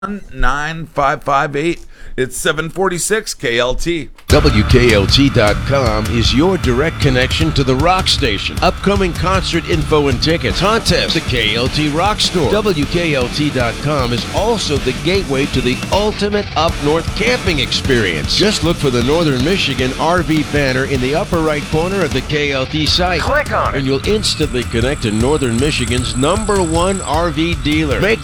9558. It's 746 KLT. WKLT.com is your direct connection to the rock station. Upcoming concert info and tickets, contests, the KLT Rock Store. WKLT.com is also the gateway to the ultimate up north camping experience. Just look for the Northern Michigan RV banner in the upper right corner of the KLT site. Click on it, and you'll instantly connect to Northern Michigan's #1 RV dealer. Make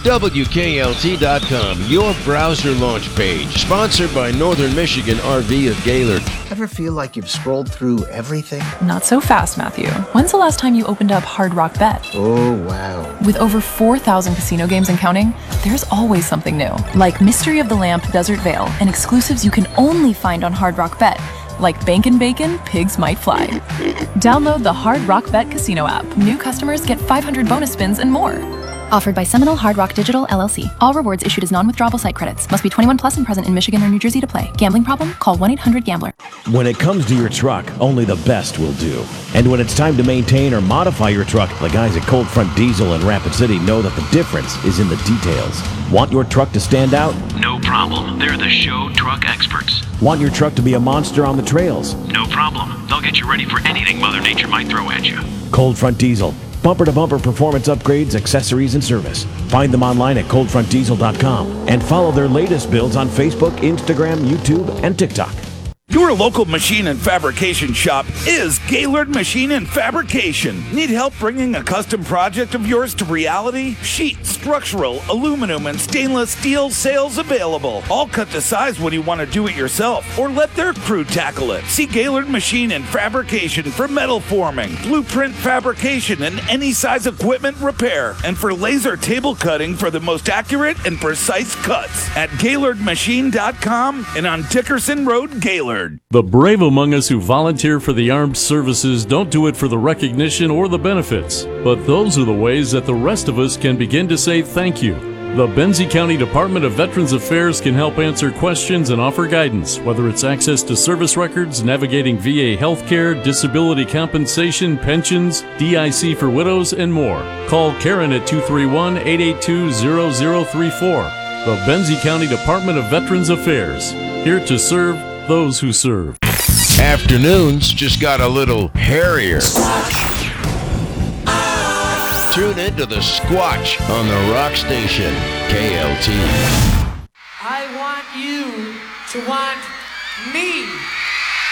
WKLT.com your browser launch page. Sponsored by Northern Michigan RV of Gaylord. Ever feel like you've scrolled through everything? Not so fast, Matthew. When's the last time you opened up Hard Rock Bet? Oh, wow. With over 4,000 casino games and counting, there's always something new. Like Mystery of the Lamp Desert Vale and exclusives you can only find on Hard Rock Bet. Like Bankin' Bacon, Pigs Might Fly. Download the Hard Rock Bet Casino app. New customers get 500 bonus spins and more. Offered by Seminole Hard Rock Digital, LLC. All rewards issued as non-withdrawable site credits. Must be 21 plus and present in Michigan or New Jersey to play. Gambling problem? Call 1-800-GAMBLER. When it comes to your truck, only the best will do. And when it's time to maintain or modify your truck, the guys at Cold Front Diesel in Rapid City know that the difference is in the details. Want your truck to stand out? No problem. They're the show truck experts. Want your truck to be a monster on the trails? No problem. They'll get you ready for anything Mother Nature might throw at you. Cold Front Diesel. Bumper-to-bumper performance upgrades, accessories, and service. Find them online at coldfrontdiesel.com and follow their latest builds on Facebook, Instagram, YouTube, and TikTok. Your local machine and fabrication shop is Gaylord Machine and Fabrication. Need help bringing a custom project of yours to reality? Sheet, structural, aluminum, and stainless steel sales available. All cut to size when you want to do it yourself or let their crew tackle it. See Gaylord Machine and Fabrication for metal forming, blueprint fabrication, and any size equipment repair, and for laser table cutting for the most accurate and precise cuts at GaylordMachine.com and on Dickerson Road, Gaylord. The brave among us who volunteer for the armed services don't do it for the recognition or the benefits, but those are the ways that the rest of us can begin to say thank you. The Benzie County Department of Veterans Affairs can help answer questions and offer guidance, whether it's access to service records, navigating VA healthcare, disability compensation, pensions, DIC for widows, and more. Call Karen at 231-882-0034. The Benzie County Department of Veterans Affairs, here to serve those who serve. Afternoons just got a little hairier. Tune into the Squatch on the Rock Station, KLT. I want you to want me.